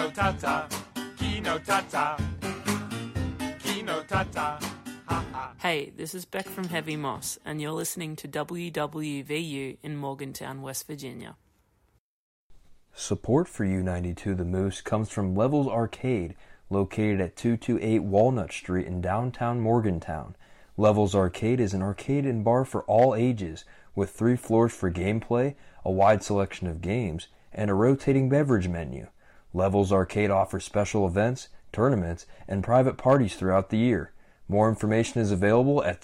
Kino Tata, Kino Tata, Kino Tata. Ha ha. Hey, this is Beck from Heavy Moss, and you're listening to WWVU in Morgantown, West Virginia. Support for U92 The Moose comes from Levels Arcade, located at 228 Walnut Street in downtown Morgantown. Levels Arcade is an arcade and bar for all ages, with 3 floors for gameplay, a wide selection of games, and a rotating beverage menu. Levels Arcade offers special events, tournaments, and private parties throughout the year. More information is available at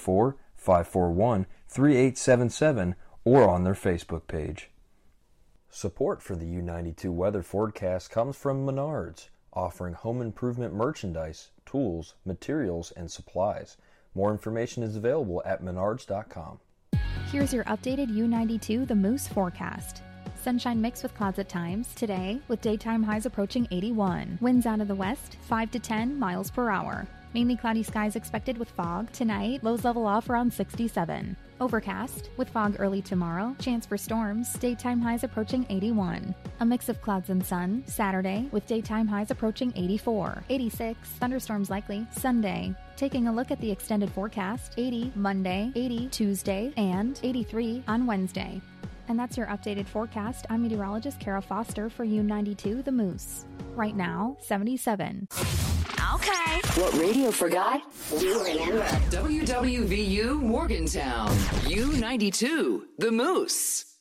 304-541-3877 or on their Facebook page. Support for the U92 weather forecast comes from Menards, offering home improvement merchandise, tools, materials, and supplies. More information is available at menards.com. Here's your updated U92 The Moose forecast. Sunshine mixed with clouds at times today, with daytime highs approaching 81. Winds out of the west, 5 to 10 miles per hour. Mainly cloudy skies expected with fog. Tonight, lows level off around 67. Overcast, with fog early tomorrow. Chance for storms, daytime highs approaching 81. A mix of clouds and sun. Saturday, with daytime highs approaching 84. 86, thunderstorms likely. Sunday. Taking a look at the extended forecast, 80 Monday, 80 Tuesday, and 83 on Wednesday. And that's your updated forecast. I'm meteorologist Kara Foster for U92 The Moose. Right now, 77. Okay. What radio forgot, we remember. WWVU Morgantown. U92 The Moose.